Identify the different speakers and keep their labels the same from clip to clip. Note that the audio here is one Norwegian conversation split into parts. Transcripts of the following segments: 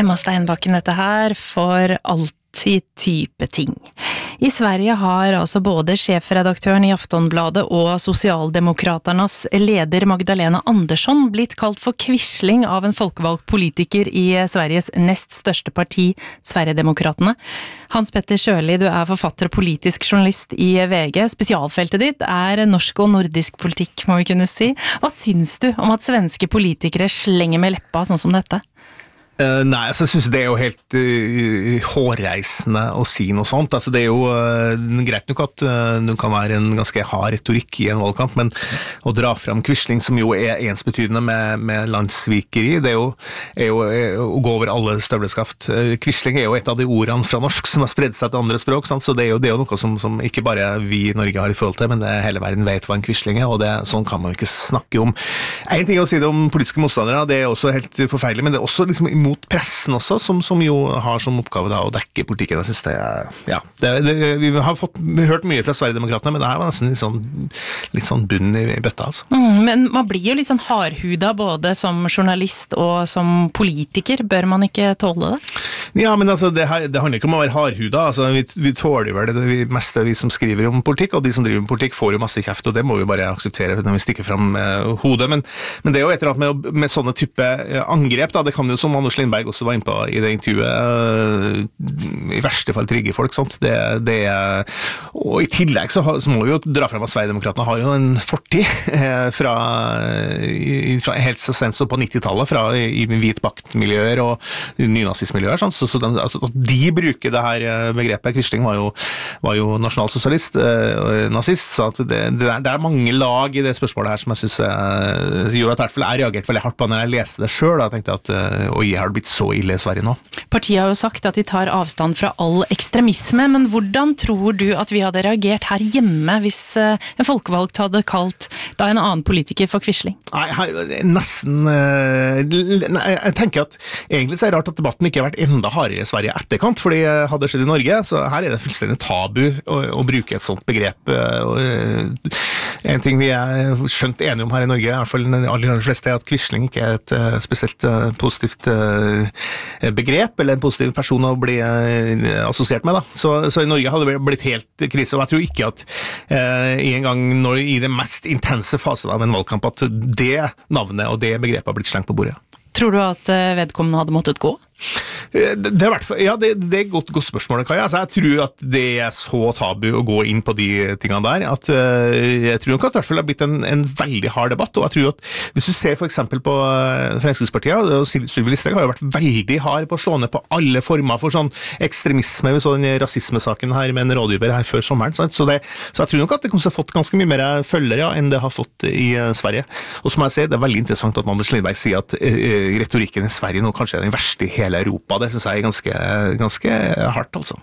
Speaker 1: Emma Steinbakken dette her for alltid type ting. I Sverige har altså både sjefredaktøren i Aftonbladet og Socialdemokraternas leder Magdalena Andersson blitt kalt for quisling av en folkevalgt politiker i Sveriges nest største parti, Sverigedemokraterna. Hans Petter Sjøli, du er forfatter og politisk journalist i VG. Spesialfeltet ditt er norsk og nordisk politikk, må vi kunne si. Hva syns du om at svenske politikere slenger med leppa sånn som dette?
Speaker 2: Nei, altså, jeg synes det jo helt hårreisende å si noe sånt. Altså, det jo greit nok at det kan være en ganske hard retorikk i en valgkamp, men å dra fram quisling, som jo ensbetydende med landssvikeri, det jo å gå over alle støvleskaft. Quisling jo et av de ordene fra norsk som har spredd seg til andre språk, sant? Så det jo noe som ikke bare vi i Norge har i forhold til, men hele verden vet hva en quisling og sånn kan man ikke snakke om. En ting å si det om politiske motstandere, det også helt forferdelig, men det også liksom imot pressen også, som jo har som oppgave da, å dekke politikken. Jeg synes vi har hørt mye fra Sverigedemokraterna, men det her var nesten litt sånn bunn i bøtta, altså.
Speaker 1: Men man blir jo litt sånn hardhuda både som journalist og som politiker. Bør man ikke tåle det?
Speaker 2: Ja, men altså, det handler ikke om å være hardhuda. Altså, vi tåler vel det meste vi som skriver om politikk, og de som driver med politikk får jo masse kjeft, og det må vi bare akseptere når vi stikker fram hodet. Men det jo et eller annet med sånne type angrep, da, det kan jo som Anders Lindberg også var inne på i det intervjuet, i verste fall trigge folk, sant? Og i tillegg så må vi jo dra frem at Sverigedemokraterna har jo en fortid fra helt så sent så på 90-tallet, i hvitbaktmiljøer og nynazistmiljøer, sant? Så at de bruker det her begrepet. Quisling var jo nasjonalsosialist, nazist, så at det mange lag i det spørsmålet her som jeg synes gjorde at jeg reagerte veldig hardt på når jeg leste det selv, og jeg tenkte at har det blitt så ille i Sverige nå?
Speaker 1: Partiet har jo sagt at de tar avstand fra all ekstremisme, men hvordan tror du at vi hadde reagert her hjemme hvis en folkevalgt hadde kalt da en annen politiker for quisling?
Speaker 2: Nesten jeg tenker at egentlig så det rart at debatten ikke har vært enda hardere i Sverige etterkant, fordi hadde det skjedd i Norge, så her det fullstendig tabu å bruke et sånt begrep. En ting vi skjønt enige om her i Norge, i hvert fall de aller fleste, at quisling ikke et spesielt positivt begrep, eller en positiv person å bli assosiert med, da. Så i Norge hadde det blitt helt krise, og jeg tror ikke at en gang i det mest intense fasen av en valgkamp at det navnet og det begrepet har blitt slengt på bordet.
Speaker 1: Tror du at vedkommende hadde måttet gå?
Speaker 2: Det et godt spørsmål, Kaja. Altså, jeg tror at det så tabu å gå inn på de tingene der, at jeg tror nok at det i hvert fall har blitt en veldig hard debatt, og jeg tror at hvis du ser for eksempel på Fremskrittspartiet, og Sylvi Listhaug har jo vært veldig hard på å slå ned på alle former for sånn ekstremisme, vi så den rasismesaken her med en rådgiver her før sommeren, så jeg tror nok at det kanskje har fått ganske mye mer følgere enn det har fått i Sverige. Og som jeg sier, det er veldig interessant at Anders Lindberg sier at retorikken i Sverige nå kanskje den verste i hele Europa. Det synes jeg ganske hardt, altså.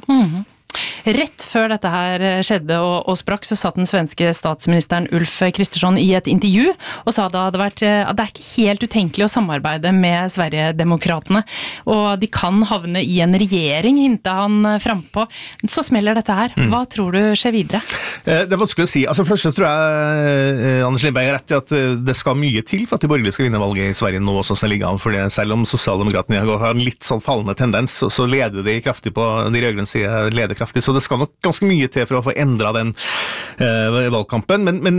Speaker 1: Rett før dette her skjedde og sprakk, så satt den svenske statsministeren Ulf Kristersson i et intervju og sa at det ikke helt utenkelig å samarbeide med Sverigedemokraterna, og de kan havne i en regjering, hintet han frempå. Så smeller dette her. Hva tror du skjer videre? Det vanskelig å si. Altså, først så tror jeg Anders Lindberg har rett i at det skal mye til for at de borgerlige skal vinne valget i Sverige nå, sånn som det ligger an, for selv om Socialdemokraterne har en litt sånn fallende tendens, så leder de kraftig på de rødgrønne siden, leder kraftig, så det skal nok ganske mye til for å få endret den valgkampen, men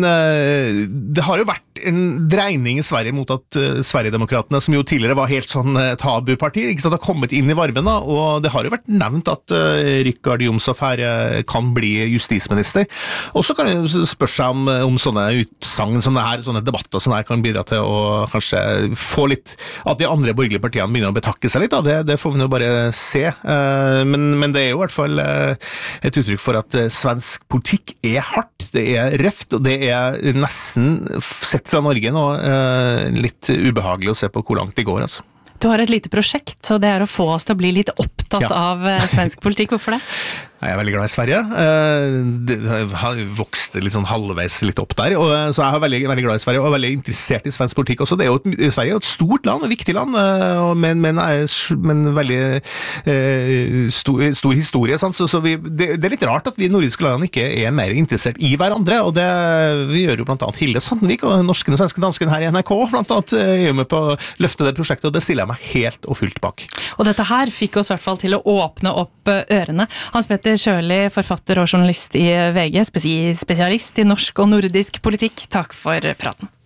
Speaker 1: det har jo vært en dreining i Sverige mot at Sverigedemokraterna, som jo tidligere var helt sånn tabuparti, ikke sant, har kommet inn i varmen da, og det har jo vært nevnt at Richard Jomshof her kan bli justisminister, og så kan det spørre seg om sånne utsagn som det her, sånne debatter som det her kan bidra til å kanskje få litt, at de andre borgerlige partiene begynner å betakke seg litt, da. Det får vi jo bare se, men det jo i hvert fall et uttrykk for at svensk politikk hardt, det røft, og det nesten sett fra Norge nå litt ubehagelig å se på hvor langt det går, altså. Du har et lite prosjekt, og det å få oss til å bli litt opptatt av svensk politikk. Hvorfor det?
Speaker 2: Jeg veldig glad i Sverige. Det har vokst litt sånn halvveis litt opp der, så jeg er veldig, veldig glad i Sverige, og veldig interessert i svensk politikk også. Sverige er jo et stort land, et viktig land, men veldig stor historie, sant? Så det er litt rart at vi nordiske landene ikke er mer interessert i hverandre, og vi gjør jo blant annet Hilde Sandvik og norsken og svensken dansken her i NRK, blant annet er jo med på å løfte det prosjektet, og det stiller jeg meg helt og fullt bak.
Speaker 1: Og dette her fikk oss i hvert fall til å åpne opp ørene. Hans Petter Sjøli, forfatter og journalist i VG, spesialist i norsk og nordisk politikk. Takk for praten.